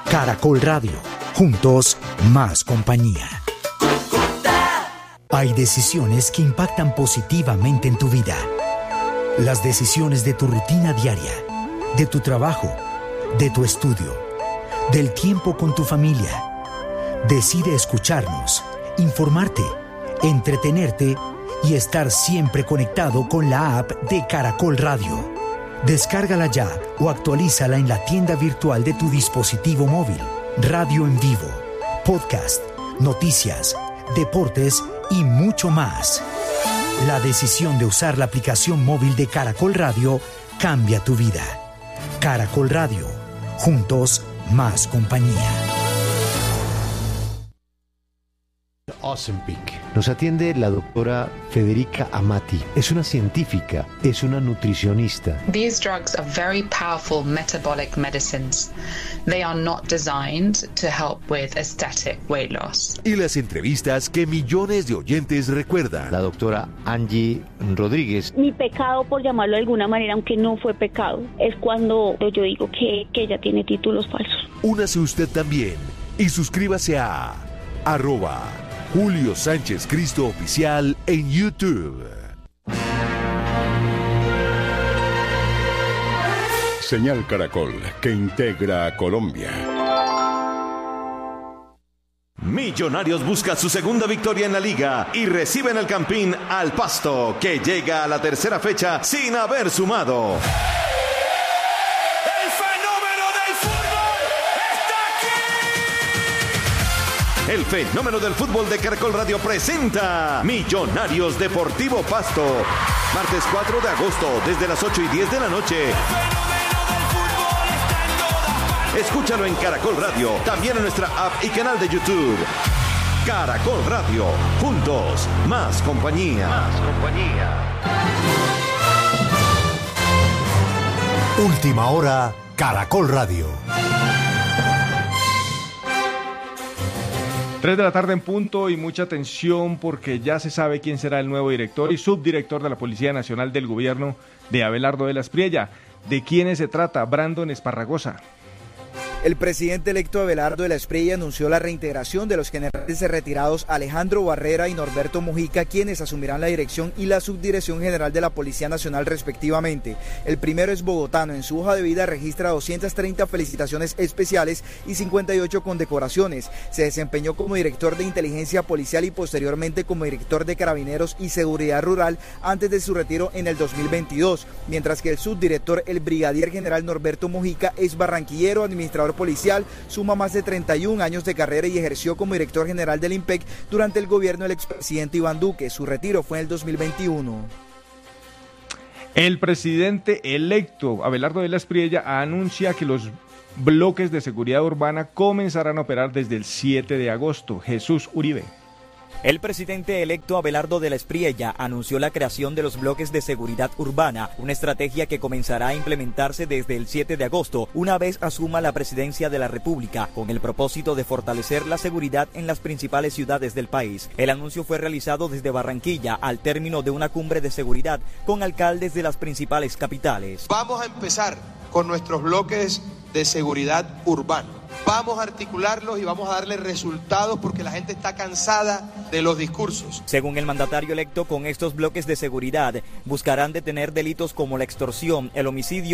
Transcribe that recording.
Caracol Radio. Juntos, más compañía. Hay decisiones que impactan positivamente en tu vida. Las decisiones de tu rutina diaria, de tu trabajo, de tu estudio, del tiempo con tu familia. Decide escucharnos, informarte, entretenerte y estar siempre conectado con la app de Caracol Radio. Descárgala ya o actualízala en la tienda virtual de tu dispositivo móvil. Radio en vivo, podcast, noticias, deportes y mucho más. La decisión de usar la aplicación móvil de Caracol Radio cambia tu vida. Caracol Radio. Juntos, más compañía. Ozempic. Nos atiende la doctora Federica Amati. Es una científica, es una nutricionista. These drugs are very powerful metabolic medicines. They are not designed to help with aesthetic weight loss. Y las entrevistas que millones de oyentes recuerdan. La doctora Angie Rodríguez. Mi pecado, por llamarlo de alguna manera, aunque no fue pecado, es cuando yo digo que ella tiene títulos falsos. Únase usted también y suscríbase a @Julio Sánchez Cristo Oficial en YouTube. Señal Caracol, que integra a Colombia. Millonarios busca su segunda victoria en la liga y recibe en el Campín al Pasto, que llega a la tercera fecha sin haber sumado. El fenómeno del fútbol de Caracol Radio presenta Millonarios Deportivo Pasto. Martes 4 de agosto, desde las 8:10 de la noche. Escúchalo en Caracol Radio, también en nuestra app y canal de YouTube. Caracol Radio, juntos, más compañía. Más compañía. Última hora, Caracol Radio. 3 de la tarde en punto y mucha atención porque ya se sabe quién será el nuevo director y subdirector de la Policía Nacional del Gobierno de Abelardo de la Espriella. ¿De quiénes se trata? Brandon Esparragosa. El presidente electo Abelardo de la Espriella anunció la reintegración de los generales retirados Alejandro Barrera y Norberto Mujica, quienes asumirán la dirección y la subdirección general de la Policía Nacional respectivamente. El primero es bogotano, en su hoja de vida registra 230 felicitaciones especiales y 58 condecoraciones. Se desempeñó como director de inteligencia policial y posteriormente como director de carabineros y seguridad rural antes de su retiro en el 2022, mientras que el subdirector, el brigadier general Norberto Mujica, es barranquillero, administrador policial, suma más de 31 años de carrera y ejerció como director general del IMPEC durante el gobierno del expresidente Iván Duque. Su retiro fue en el 2021. El presidente electo Abelardo de la Espriella anuncia que los bloques de seguridad urbana comenzarán a operar desde el 7 de agosto. Jesús Uribe. El presidente electo Abelardo de la Espriella anunció la creación de los bloques de seguridad urbana, una estrategia que comenzará a implementarse desde el 7 de agosto, una vez asuma la presidencia de la República, con el propósito de fortalecer la seguridad en las principales ciudades del país. El anuncio fue realizado desde Barranquilla, al término de una cumbre de seguridad con alcaldes de las principales capitales. Vamos a empezar con nuestros bloques de seguridad urbana. Vamos a articularlos y vamos a darle resultados porque la gente está cansada de los discursos. Según el mandatario electo, con estos bloques de seguridad buscarán detener delitos como la extorsión, el homicidio